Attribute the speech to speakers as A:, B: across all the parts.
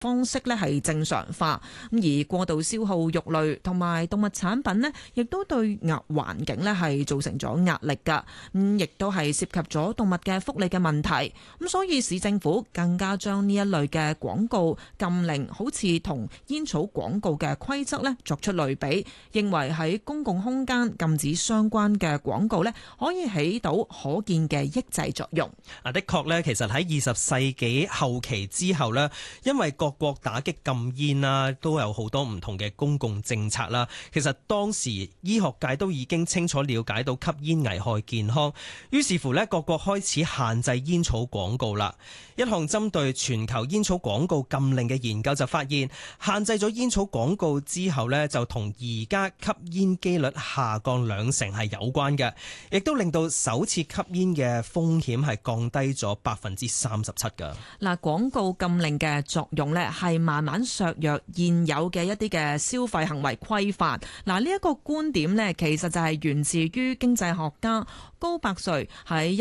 A: 方式咧係正常化，而過度消耗肉類同埋動物產品呢，亦都對環境呢係造成咗壓力㗎，亦都係涉及咗動物嘅福利嘅問題。咁所以市政府更加將呢一類嘅廣告禁令，好似同煙草廣告嘅規則呢作出類比，認為喺公共空間禁止相關嘅廣告呢，可以起到可見嘅抑制作用。
B: 的確呢，其實喺20世紀後期之後呢，因為各國打擊禁煙啦，都有好多唔同嘅公共政策啦。其實當時醫學界都已經清楚了解到吸煙危害健康，於是乎呢，各國開始限制煙草廣告啦。一項針對全球煙草廣告禁令嘅研究就發現，限制咗煙草廣告之後呢，就同而家吸煙機率下降2成係有關嘅，亦都令到首次吸煙嘅風險係降低咗37%㗎。
A: 嗱，廣告禁令嘅作用呢，係慢慢削弱現有嘅一啲嘅消費行為規範。嗱，呢一個觀點呢，其實就係源自於經濟學家高伯瑞喺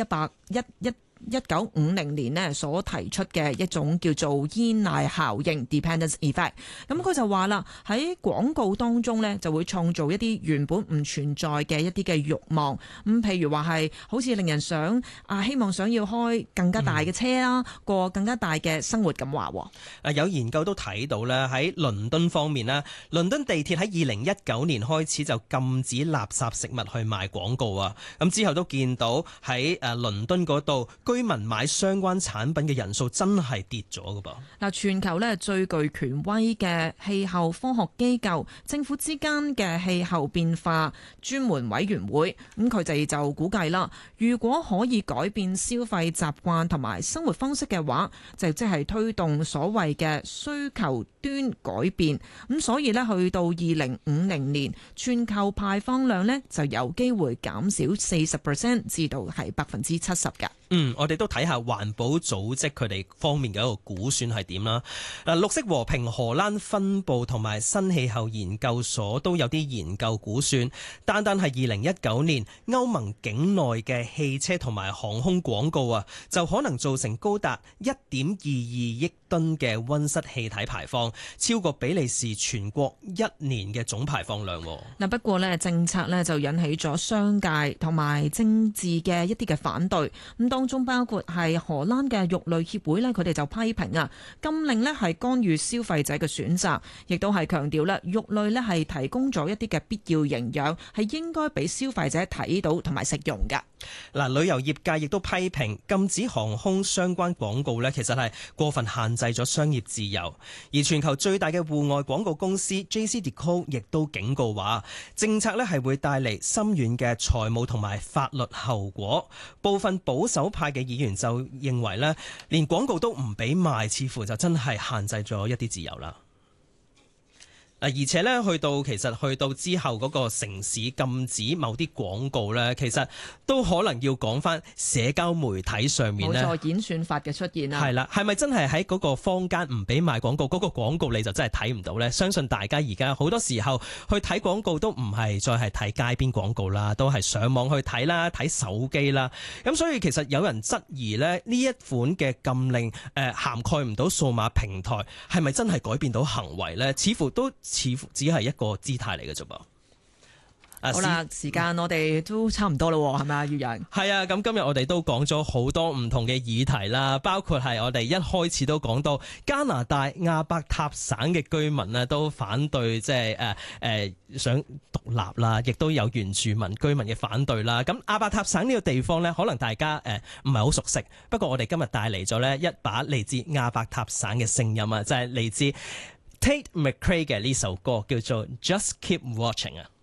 A: 1950年呢所提出嘅一種叫做依賴效應 （dependence effect）。咁佢就話啦，喺廣告當中呢，就會創造一啲原本唔存在嘅一啲嘅慾望。譬如話係好似令人希望想要開更加大嘅車啦，過更加大嘅生活咁話。
B: 有研究都睇到咧，喺倫敦方面咧，倫敦地鐵喺2019年開始就禁止垃圾食物去賣廣告啊。咁之後都見到喺倫敦嗰度，居民買相關產品嘅人數真係跌咗噶噃。嗱，
A: 全球咧最具權威嘅氣候科學機構政府之間嘅氣候變化專門委員會，咁佢哋就估計啦，如果可以改變消費習慣同埋生活方式嘅話，就即係推動所謂嘅需求端改變。咁所以咧，去到2050年，全球排放量咧就有機會減少40%至到係70%㗎。
B: 我哋都睇下環保組織佢哋方面嘅一個估算係點啦。綠色和平荷蘭分部同埋新氣候研究所都有啲研究估算，單單係2019年歐盟境內嘅汽車同埋航空廣告啊，就可能造成高達1.22億噸嘅溫室氣體排放，超過比利時全國1年嘅總排放量。
A: 不過呢，政策呢就引起咗商界同埋政治嘅一啲嘅反對。當中包括係荷蘭嘅肉類協會呢，佢哋就批評啊，禁令呢係干預消費者嘅選擇，亦都係強調咧肉類呢係提供咗一啲嘅必要營養，係應該俾消費者睇到同埋食用㗎。
B: 旅遊業界亦都批評禁止航空相關廣告呢，其實係過分限制咗商業自由。而全球最大嘅戶外廣告公司 JCDecaux 亦都警告話，政策呢係會帶嚟深遠嘅財務同埋法律後果。部分保守派嘅議員就認為呢，連廣告都唔俾賣，似乎就真係限制咗一啲自由啦。而且咧，去到之後嗰個城市禁止某啲廣告咧，其實都可能要講翻社交媒體上面咧，冇錯，
A: 演算法嘅出現啦。
B: 係啦，係咪真係喺嗰個坊間唔俾賣廣告，嗰個廣告你就真係睇唔到咧？相信大家而家好多時候去睇廣告都唔係再係睇街邊廣告啦，都係上網去睇啦，睇手機啦。咁所以其實有人質疑咧，呢一款嘅禁令涵蓋唔到數碼平台，係咪真係改變到行為咧？似乎只係一個姿態嚟嘅啫噃。
A: 好啦，時間我哋都差唔多咯，係咪啊，月人？
B: 係啊，咁今日我哋都講咗好多唔同嘅議題啦，包括係我哋一開始都講到加拿大亞伯塔省嘅居民呢都反對即係想獨立啦，亦都有原住民居民嘅反對啦。咁亞伯塔省呢個地方呢，可能大家唔係好熟悉，不過我哋今日帶嚟咗呢一把嚟自亞伯塔省嘅聲音啊，就係嚟自Tate McRae 嘅呢首歌叫做 Just Keep Watching 啊。